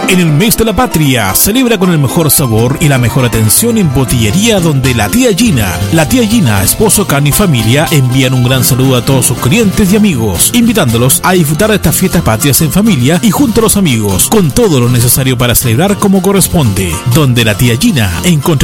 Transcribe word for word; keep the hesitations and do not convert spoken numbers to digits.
En el mes de la patria, celebra con el mejor sabor y la mejor atención en Botillería donde la tía Gina, la tía Gina, esposo, Cani y familia envían un gran saludo a todos sus clientes y amigos, invitándolos a disfrutar de estas fiestas patrias en familia y junto a los amigos, con todo lo necesario para celebrar como corresponde. Donde la tía Gina encuentra